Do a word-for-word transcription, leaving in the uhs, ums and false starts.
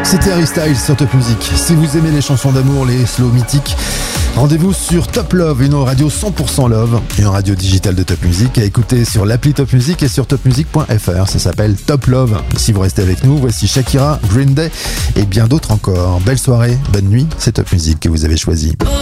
C'était Harry Styles sur Top Music. Si vous aimez les chansons d'amour, les slow mythiques, rendez-vous sur Top Love, une radio cent pour cent Love, une radio digitale de Top Music à écouter sur l'appli Top Music et sur top music point f r. Ça s'appelle Top Love. Si vous restez avec nous, voici Shakira, Green Day et bien d'autres encore. Belle soirée, bonne nuit, c'est Top Music que vous avez choisi.